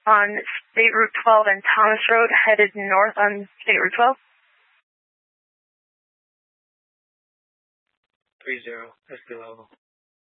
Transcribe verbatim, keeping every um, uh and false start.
on State Route twelve and Thomas Road, headed north on State Route twelve. three zero, S P level.